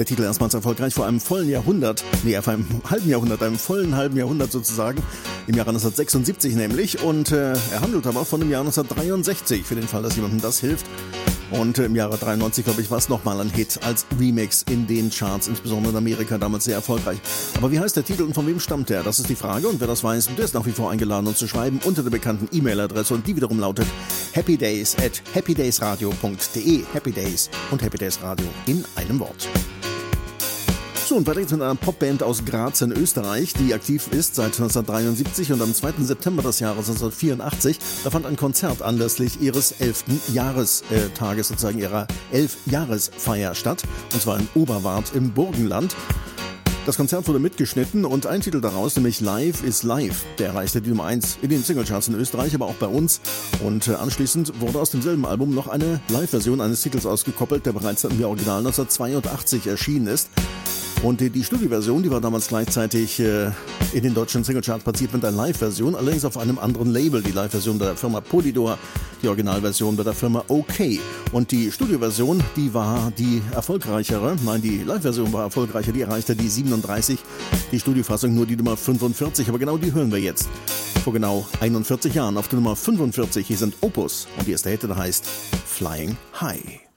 Der Titel erstmals erfolgreich vor einem vollen Jahrhundert, vor einem halben Jahrhundert, einem vollen halben Jahrhundert sozusagen, im Jahre 1976 nämlich. Und er handelt aber von dem Jahr 1963, für den Fall, dass jemandem das hilft. Und im Jahre 93, glaube ich, war es nochmal ein Hit als Remix in den Charts, insbesondere in Amerika, damals sehr erfolgreich. Aber wie heißt der Titel und von wem stammt der? Das ist die Frage. Und wer das weiß, der ist nach wie vor eingeladen, uns zu schreiben unter der bekannten E-Mail-Adresse. Und die wiederum lautet happydays@happydaysradio.de. Happy Days und Happy Days Radio in einem Wort. So, und weiter geht's mit einer Popband aus Graz in Österreich, die aktiv ist seit 1973 und am 2. September des Jahres 1984, da fand ein Konzert anlässlich ihres 11. Jahrestages, sozusagen ihrer 11-Jahresfeier statt, und zwar in Oberwart im Burgenland. Das Konzert wurde mitgeschnitten und ein Titel daraus, nämlich Live is Live, der erreichte die Nummer 1 in den Singlecharts in Österreich, aber auch bei uns. Und anschließend wurde aus demselben Album noch eine Live-Version eines Titels ausgekoppelt, der bereits im Original 1982 erschienen ist. Und die Studioversion, die war damals gleichzeitig in den deutschen Singlecharts platziert mit einer Live-Version, allerdings auf einem anderen Label. Die Live-Version bei der Firma Polydor, die Originalversion bei der Firma OK. Und die Studioversion, die war die erfolgreichere. Nein, die Live-Version war erfolgreicher, die erreichte die 37. Die Studiofassung nur die Nummer 45, aber genau die hören wir jetzt. Vor genau 41 Jahren auf der Nummer 45. Hier sind Opus und die erste Hit heißt Flying High.